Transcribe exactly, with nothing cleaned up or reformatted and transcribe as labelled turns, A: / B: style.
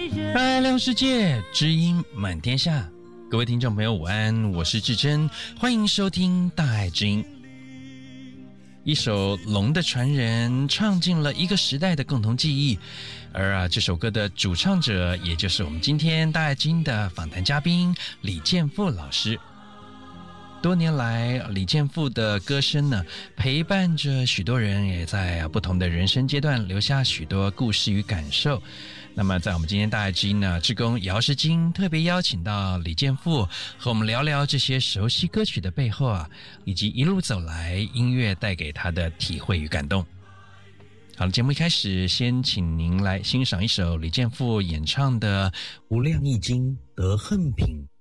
A: 爱亮世界，知音满天下。各位听众朋友午安，我是志珍，欢迎收听大爱知音。一首《龙的传人》唱进了一个时代的共同记忆，而啊，这首歌的主唱者，也就是我们今天大爱知音的访谈嘉宾李健富老师。多年来，李健富的歌声呢，陪伴着许多人，也在不同的人生阶段留下许多故事与感受。那么在我们今天大爱知音呢，志工姚世金特别邀请到李健富和我们聊聊这些熟悉歌曲的背后啊，以及一路走来音乐带给他的体会与感动。好了，节目一开始先请您来欣赏一首李健富演唱的《无量易经得恨品》。